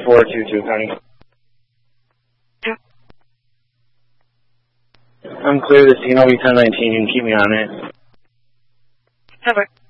422, Connie. Yeah. I'm clear to see. I'll be 1019. You can keep me on it. Over.